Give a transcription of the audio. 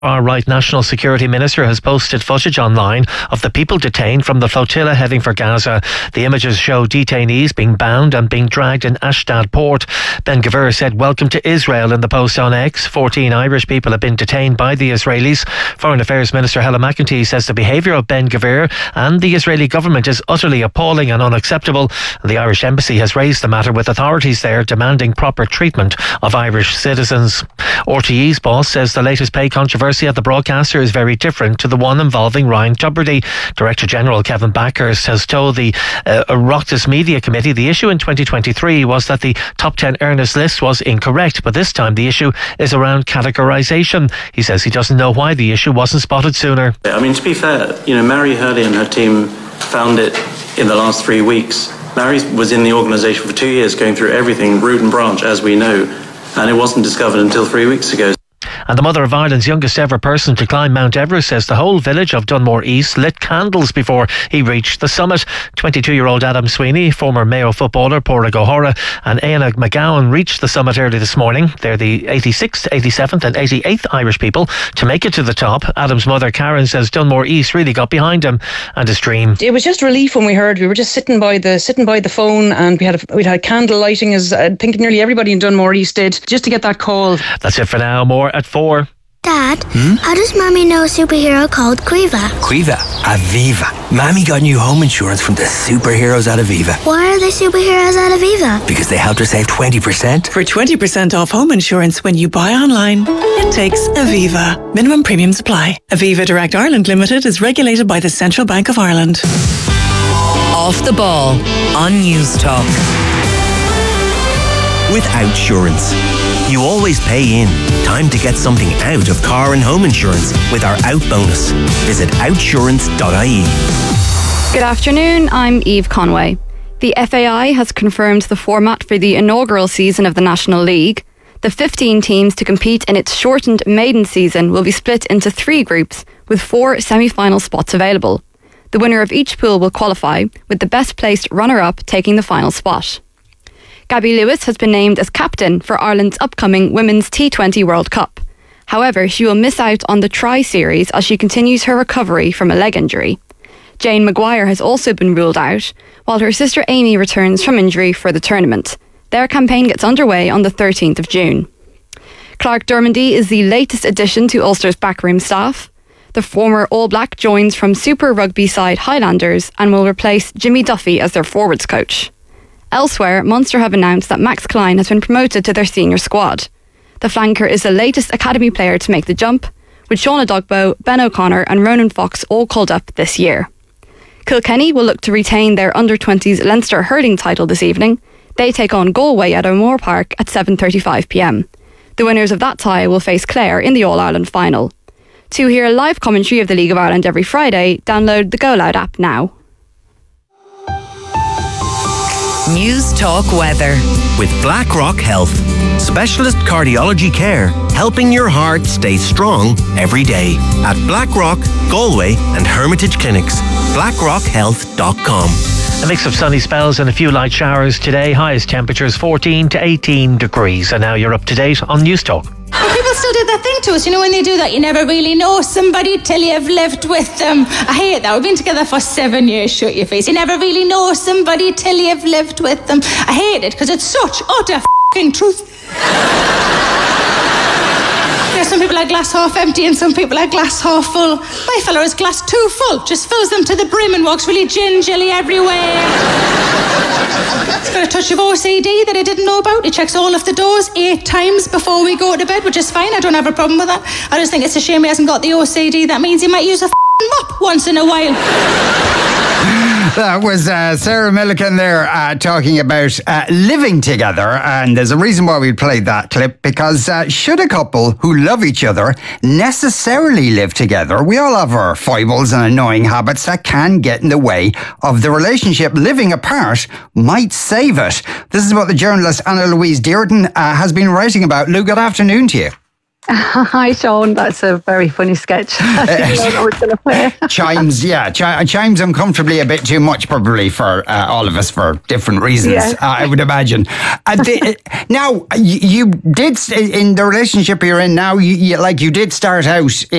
Far-right National Security Minister has posted footage online of the people detained from the flotilla heading for Gaza. The images show detainees being bound and being dragged in Ashdod port. Ben-Gvir said welcome to Israel in the post on X. 14 Irish people have been detained by the Israelis. Foreign Affairs Minister Helen McEntee says the behaviour of Ben-Gvir and the Israeli government is utterly appalling and unacceptable. The Irish Embassy has raised the matter with authorities there, demanding proper treatment of Irish citizens. RTE's boss says the latest pay controversy at the broadcaster is very different to the one involving Ryan Tubridy. Director General Kevin Backhurst has told the Oireachtas Media Committee the issue in 2023 was that the top 10 earners list was incorrect, but this time the issue is around categorisation. He says he doesn't know why the issue wasn't spotted sooner. I mean, to be fair, Mary Hurley and her team found it in the last 3 weeks. Mary was in the organisation for 2 years, going through everything, root and branch, as we know, and it wasn't discovered until 3 weeks ago. And the mother of Ireland's youngest ever person to climb Mount Everest says the whole village of Dunmore East lit candles before he reached the summit. 22-year-old Adam Sweeney, former Mayo footballer Pádraig O'Hara and Éanna McGowan reached the summit early this morning. They're the 86th, 87th and 88th Irish people to make it to the top. Adam's mother Karen says Dunmore East really got behind him and his dream. It was just relief when we heard. We were just sitting by the phone, and we'd had candle lighting, as I think nearly everybody in Dunmore East did, just to get that call. That's it for now. More at 4. Dad, how does Mommy know a superhero called Quiva? Quiva? Aviva. Mommy got new home insurance from the superheroes at Aviva. Why are they superheroes at Aviva? Because they helped her save 20%. For 20% off home insurance when you buy online, it takes Aviva. Minimum premiums apply. Aviva Direct Ireland Limited is regulated by the Central Bank of Ireland. Off the ball on News Talk. With Outsurance. You always pay in. Time to get something out of car and home insurance with our Out bonus. Visit outsurance.ie. Good afternoon, I'm Eve Conway. The FAI has confirmed the format for the inaugural season of the National League. The 15 teams to compete in its shortened maiden season will be split into 3 groups with 4 semi-final spots available. The winner of each pool will qualify, with the best placed runner-up taking the final spot. Gabby Lewis has been named as captain for Ireland's upcoming Women's T20 World Cup. However, she will miss out on the Tri-Series as she continues her recovery from a leg injury. Jane Maguire has also been ruled out, while her sister Amy returns from injury for the tournament. Their campaign gets underway on the 13th of June. Clark Dermody is the latest addition to Ulster's backroom staff. The former All Black joins from Super Rugby side Highlanders and will replace Jimmy Duffy as their forwards coach. Elsewhere, Munster have announced that Max Klein has been promoted to their senior squad. The flanker is the latest academy player to make the jump, with Sean Adogbo, Ben O'Connor and Ronan Fox all called up this year. Kilkenny will look to retain their under-20s Leinster hurling title this evening. They take on Galway at O'Moore Park at 7:35pm. The winners of that tie will face Clare in the All-Ireland final. To hear a live commentary of the League of Ireland every Friday, download the Go Loud app now. News Talk weather. With BlackRock Health. Specialist cardiology care, helping your heart stay strong every day. At BlackRock, Galway and Hermitage Clinics. BlackRockHealth.com. A mix of sunny spells and a few light showers today. Highest temperatures 14 to 18 degrees. And now you're up to date on News Talk. But people still do that thing to us, when they do that, you never really know somebody till you've lived with them. I hate that. We've been together for 7 years, shut your face. You never really know somebody till you've lived with them. I hate it because it's such utter f***ing truth. Some people are glass half empty and some people are glass half full. My fella is glass too full, just fills them to the brim and walks really gingerly everywhere. He's got a touch of OCD that I didn't know about. He checks all of the doors 8 times before we go to bed, which is fine. I don't have a problem with that. I just think it's a shame he hasn't got the OCD. That means he might use a mop once in a while. That was Sarah Millican there talking about living together, and there's a reason why we played that clip, because should a couple who love each other necessarily live together? We all have our foibles and annoying habits that can get in the way of the relationship. Living apart might save it. This is what the journalist Anna Louise Dearden has been writing about. Lou, good afternoon to you. Hi, Sean. That's a very funny sketch. I didn't know I was going to play. Chimes uncomfortably a bit too much, probably, for all of us for different reasons, Yes. I would imagine. Now, you did, in the relationship you're in now, you did start out